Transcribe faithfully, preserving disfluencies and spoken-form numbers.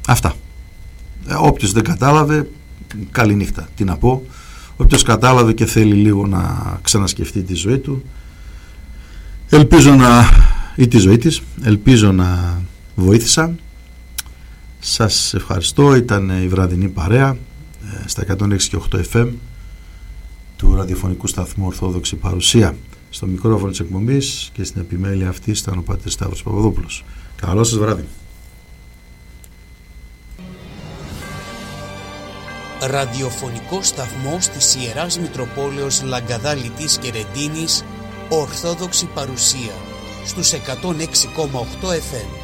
Αυτά. Ε, όποιος δεν κατάλαβε, καληνύχτα. Τι να πω. Όποιος κατάλαβε και θέλει λίγο να ξανασκεφτεί τη ζωή του, ελπίζω να, ή τη ζωή της, ελπίζω να βοήθησα. Σας ευχαριστώ. Ήταν η βραδινή παρέα στα εκατόν έξι και οκτώ εφ εμ του ραδιοφωνικού σταθμού Ορθόδοξη Παρουσία. Στο μικρόφωνο της εκπομπής και στην επιμέλεια αυτής ήταν ο Πατήρ Σταύρος Παπαδόπουλος. Καλό σας βράδυ. Ραδιοφωνικό σταθμό της Ιεράς Μητροπόλεως Λαγκαδά Λιτής και Ρεντίνης, Ορθόδοξη Παρουσία, στους εκατόν έξι κόμμα οκτώ εφ εμ.